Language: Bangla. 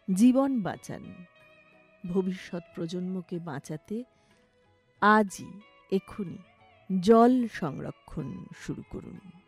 জীবন বাঁচান। ভবিষ্যৎ প্রজন্মকে বাঁচাতে আজই, এক্ষুনি জল সংরক্ষণ শুরু করুন।